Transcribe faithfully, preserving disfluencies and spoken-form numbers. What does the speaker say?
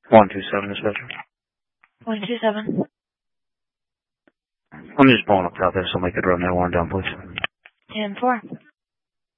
one two seven, dispatcher. one two seven. I'm just pulling up out there, so make it run that one down, please. ten four.